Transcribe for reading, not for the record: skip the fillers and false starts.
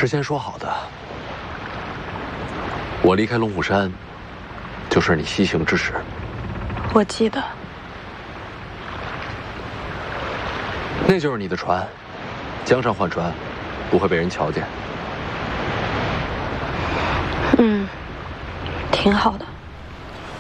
事先说好的，我离开龙虎山，就是你西行之时。 我记得。 那就是你的船，江上换船，不会被人瞧见。 挺好的。